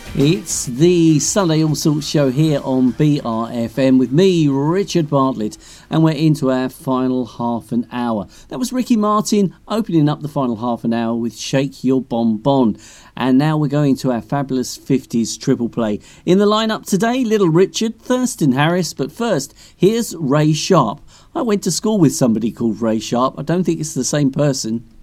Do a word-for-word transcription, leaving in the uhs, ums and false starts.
It's the Sunday All Sorts show here on B R F M with me, Richard Bartlett, and we're into our final half an hour. That was Ricky Martin opening up the final half an hour with Shake Your Bon Bon. And now we're going to our fabulous fifties triple play. In the lineup today, Little Richard, Thurston Harris, but first, here's Ray Sharp. I went to school with somebody called Ray Sharp. I don't think it's the same person.